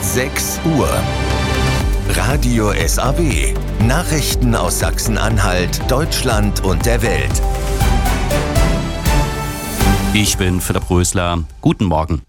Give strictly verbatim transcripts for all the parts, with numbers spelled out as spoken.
sechs Uhr. Radio S A W. Nachrichten aus Sachsen-Anhalt, Deutschland und der Welt. Ich bin Philipp Rösler. Guten Morgen.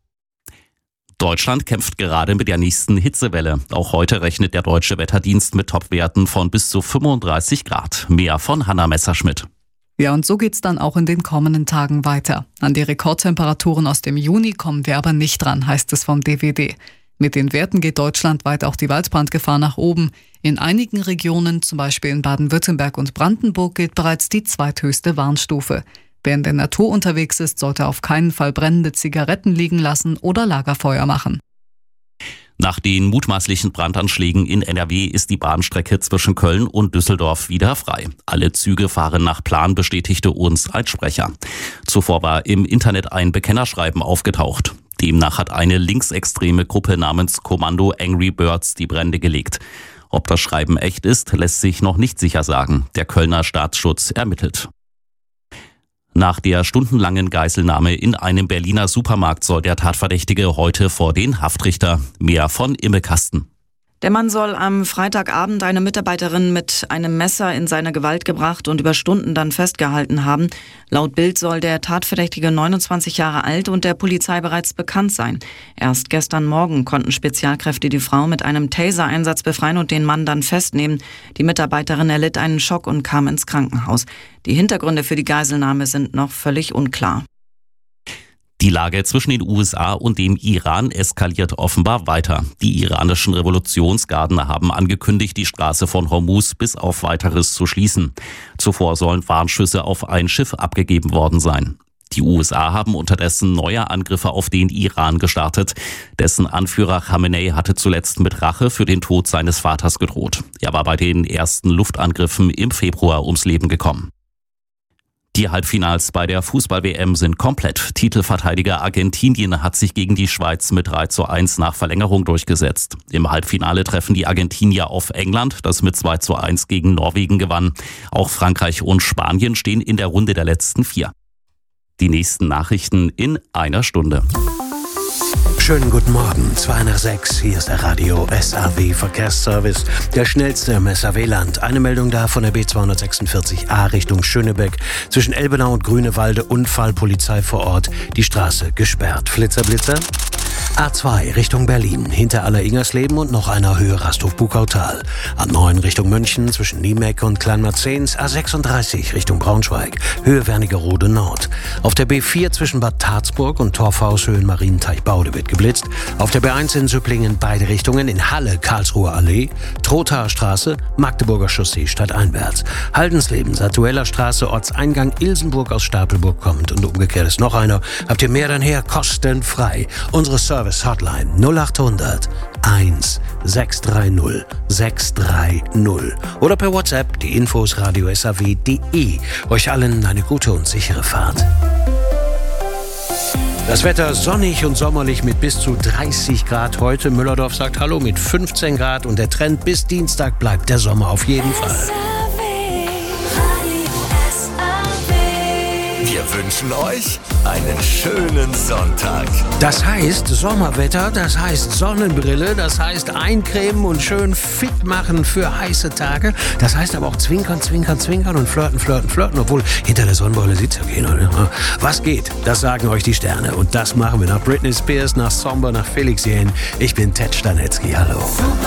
Deutschland kämpft gerade mit der nächsten Hitzewelle. Auch heute rechnet der Deutsche Wetterdienst mit Topwerten von bis zu fünfunddreißig Grad. Mehr von Hanna Messerschmidt. Ja, und so geht's dann auch in den kommenden Tagen weiter. An die Rekordtemperaturen aus dem Juni kommen wir aber nicht dran, heißt es vom D W D. Mit den Werten geht deutschlandweit auch die Waldbrandgefahr nach oben. In einigen Regionen, zum Beispiel in Baden-Württemberg und Brandenburg, gilt bereits die zweithöchste Warnstufe. Wer in der Natur unterwegs ist, sollte auf keinen Fall brennende Zigaretten liegen lassen oder Lagerfeuer machen. Nach den mutmaßlichen Brandanschlägen in N R W ist die Bahnstrecke zwischen Köln und Düsseldorf wieder frei. Alle Züge fahren nach Plan, bestätigte uns ein Sprecher. Zuvor war im Internet ein Bekennerschreiben aufgetaucht. Demnach hat eine linksextreme Gruppe namens Kommando Angry Birds die Brände gelegt. Ob das Schreiben echt ist, lässt sich noch nicht sicher sagen. Der Kölner Staatsschutz ermittelt. Nach der stundenlangen Geiselnahme in einem Berliner Supermarkt soll der Tatverdächtige heute vor den Haftrichter. Mehr von Imme Kasten. Der Mann soll am Freitagabend eine Mitarbeiterin mit einem Messer in seine Gewalt gebracht und über Stunden dann festgehalten haben. Laut Bild soll der Tatverdächtige neunundzwanzig Jahre alt und der Polizei bereits bekannt sein. Erst gestern Morgen konnten Spezialkräfte die Frau mit einem Taser-Einsatz befreien und den Mann dann festnehmen. Die Mitarbeiterin erlitt einen Schock und kam ins Krankenhaus. Die Hintergründe für die Geiselnahme sind noch völlig unklar. Die Lage zwischen den U S A und dem Iran eskaliert offenbar weiter. Die iranischen Revolutionsgarden haben angekündigt, die Straße von Hormuz bis auf Weiteres zu schließen. Zuvor sollen Warnschüsse auf ein Schiff abgegeben worden sein. Die U S A haben unterdessen neue Angriffe auf den Iran gestartet. Dessen Anführer Khamenei hatte zuletzt mit Rache für den Tod seines Vaters gedroht. Er war bei den ersten Luftangriffen im Februar ums Leben gekommen. Die Halbfinals bei der Fußball-W M sind komplett. Titelverteidiger Argentinien hat sich gegen die Schweiz mit drei zu eins nach Verlängerung durchgesetzt. Im Halbfinale treffen die Argentinier auf England, das mit zwei zu eins gegen Norwegen gewann. Auch Frankreich und Spanien stehen in der Runde der letzten vier. Die nächsten Nachrichten in einer Stunde. Schönen guten Morgen, zwei nach sechs, hier ist der Radio S A W Verkehrsservice, der schnellste im S A W-Land. Eine Meldung da von der B zweihundertsechsundvierzig A Richtung Schönebeck. Zwischen Elbenau und Grünewalde Unfall, Polizei vor Ort, die Straße gesperrt. Flitzer, Blitzer. A zwei Richtung Berlin, hinter Aller-Ingersleben und noch einer Höhe Rasthof-Bukautal. A neun Richtung München, zwischen Niemeck und Kleinmarzens. A sechsunddreißig Richtung Braunschweig, Höhe Wernigerode Nord. Auf der B vier zwischen Bad Tarzburg und Torfhaus Höhen Marienteich-Baude wird geblitzt. Auf der B eins in Süpplingen beide Richtungen, in Halle Karlsruher Allee, Trothaer Straße, Magdeburger Chaussee stadteinwärts. Haldensleben, Satueller Straße, Ortseingang Ilsenburg aus Stapelburg kommend und umgekehrt ist noch einer. Habt ihr mehr dann her? Kostenfrei. Unsere Service Hotline null achthundert eins sechs drei null sechs drei null oder per WhatsApp die Infos radio s a w punkt de. Euch allen eine gute und sichere Fahrt. Das Wetter sonnig und sommerlich mit bis zu dreißig Grad heute. Müllerdorf sagt Hallo mit fünfzehn Grad und der Trend bis Dienstag bleibt der Sommer auf jeden Fall. Wir wünschen euch einen schönen Sonntag. Das heißt Sommerwetter, das heißt Sonnenbrille, das heißt eincremen und schön fit machen für heiße Tage. Das heißt aber auch zwinkern, zwinkern, zwinkern und flirten, flirten, flirten, obwohl hinter der Sonnenbrille sieht's ja keiner. Ne? Was geht? Das sagen euch die Sterne und das machen wir nach Britney Spears, nach Somber, nach Felix Jähn. Ich bin Ted Stanetzky, hallo.